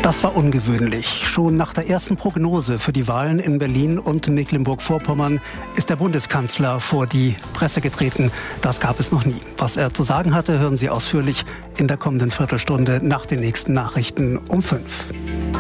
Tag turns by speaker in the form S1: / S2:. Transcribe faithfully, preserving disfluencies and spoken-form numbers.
S1: Das war ungewöhnlich. Schon nach der ersten Prognose für die Wahlen in Berlin und Mecklenburg-Vorpommern ist der Bundeskanzler vor die Presse getreten. Das gab es noch nie. Was er zu sagen hatte, hören Sie ausführlich in der kommenden Viertelstunde nach den nächsten Nachrichten um fünf.